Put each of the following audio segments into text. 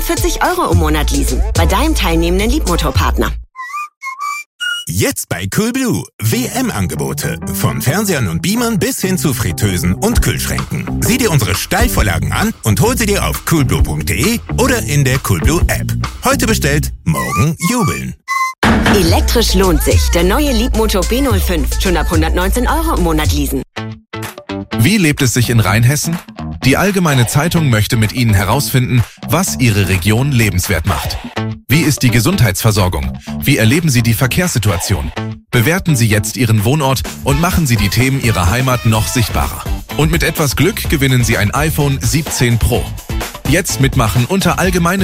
49 € im Monat leasen. Bei deinem teilnehmenden Leapmotor-Partner. Jetzt bei Coolblue WM-Angebote. Von Fernsehern und Beamern bis hin zu Fritteusen und Kühlschränken. Sieh dir unsere Steilvorlagen an und hol sie dir auf coolblue.de oder in der Coolblue App. Heute bestellt, morgen jubeln. Elektrisch lohnt sich. Der neue Leapmotor B05. Schon ab 119 € im Monat leasen. Wie lebt es sich in Rheinhessen? Die Allgemeine Zeitung möchte mit Ihnen herausfinden, was Ihre Region lebenswert macht. Wie ist die Gesundheitsversorgung? Wie erleben Sie die Verkehrssituation? Bewerten Sie jetzt Ihren Wohnort und machen Sie die Themen Ihrer Heimat noch sichtbarer. Und mit etwas Glück gewinnen Sie ein iPhone 17 Pro. Jetzt mitmachen unter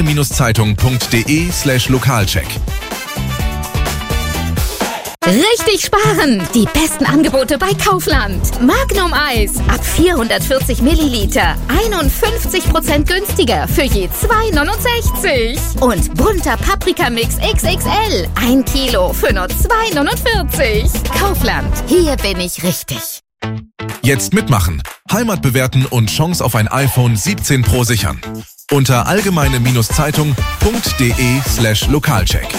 allgemeine-zeitung.de/Lokalcheck. Richtig sparen! Die besten Angebote bei Kaufland. Magnum Eis ab 440 Milliliter. 51% günstiger für je 2,69. Und bunter Paprikamix XXL. 1 Kilo für nur 2,49. Kaufland. Hier bin ich richtig. Jetzt mitmachen, Heimat bewerten und Chance auf ein iPhone 17 Pro sichern. Unter allgemeine-zeitung.de/Lokalcheck.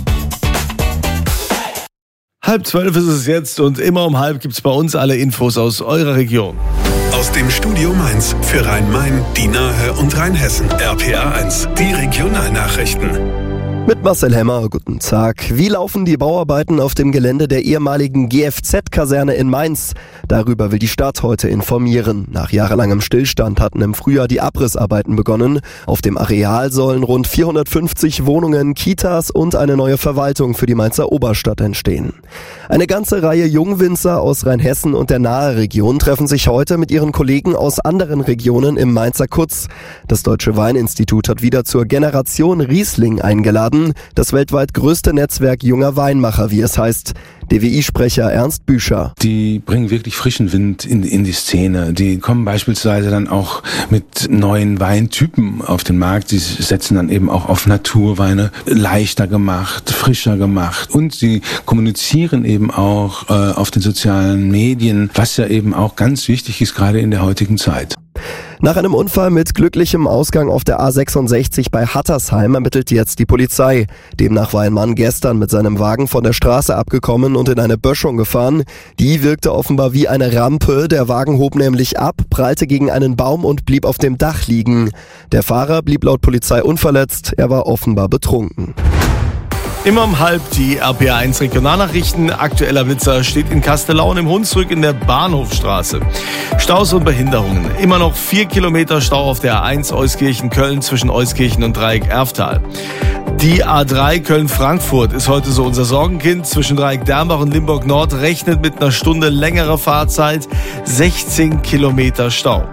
11:30 ist es jetzt und immer um 11 gibt's bei uns alle Infos aus eurer Region. Aus dem Studio Mainz für Rhein-Main, die Nahe und Rheinhessen. RPA1, die Regionalnachrichten. Mit Marcel Hemmer, guten Tag. Wie laufen die Bauarbeiten auf dem Gelände der ehemaligen GFZ-Kaserne in Mainz? Darüber will die Stadt heute informieren. Nach jahrelangem Stillstand hatten im Frühjahr die Abrissarbeiten begonnen. Auf dem Areal sollen rund 450 Wohnungen, Kitas und eine neue Verwaltung für die Mainzer Oberstadt entstehen. Eine ganze Reihe Jungwinzer aus Rheinhessen und der Nahe-Region treffen sich heute mit ihren Kollegen aus anderen Regionen im Mainzer Kutz. Das Deutsche Weininstitut hat wieder zur Generation Riesling eingeladen. Das weltweit größte Netzwerk junger Weinmacher, wie es heißt. DWI-Sprecher Ernst Büscher. Die bringen wirklich frischen Wind in die Szene. Die kommen beispielsweise dann auch mit neuen Weintypen auf den Markt. Sie setzen dann eben auch auf Naturweine, leichter gemacht, frischer gemacht. Und sie kommunizieren eben auch auf den sozialen Medien, was ja eben auch ganz wichtig ist, gerade in der heutigen Zeit. Nach einem Unfall mit glücklichem Ausgang auf der A66 bei Hattersheim ermittelt jetzt die Polizei. Demnach war ein Mann gestern mit seinem Wagen von der Straße abgekommen und in eine Böschung gefahren. Die wirkte offenbar wie eine Rampe. Der Wagen hob nämlich ab, prallte gegen einen Baum und blieb auf dem Dach liegen. Der Fahrer blieb laut Polizei unverletzt. Er war offenbar betrunken. Immer um 11 die RPA1 Regionalnachrichten. Aktueller Blitzer steht in Kastellaun im Hunsrück in der Bahnhofstraße. Staus und Behinderungen. Immer noch 4 Kilometer Stau auf der A1 Euskirchen-Köln zwischen Euskirchen und Dreieck Erftal. Die A3 Köln-Frankfurt ist heute so unser Sorgenkind. Zwischen Dreieck Dernbach und Limburg Nord rechnet mit einer Stunde längerer Fahrzeit. 16 Kilometer Stau.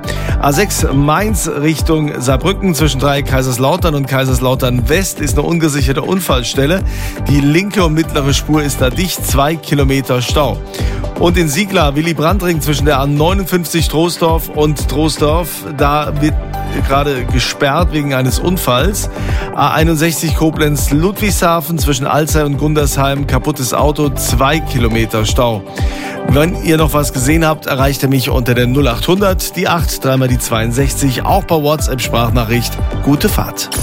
A6 Mainz Richtung Saarbrücken zwischen Dreieck Kaiserslautern und Kaiserslautern West ist eine ungesicherte Unfallstelle. Die linke und mittlere Spur ist da dicht, 2 Kilometer Stau. Und in Siegler, Willy-Brandt-Ring zwischen der A59 Troisdorf und Troisdorf, da wird gerade gesperrt wegen eines Unfalls. A61 Koblenz-Ludwigshafen zwischen Alzey und Gundersheim, kaputtes Auto, 2 Kilometer Stau. Wenn ihr noch was gesehen habt, erreicht ihr mich unter der 0800, die 8, dreimal die 62, auch per WhatsApp-Sprachnachricht. Gute Fahrt.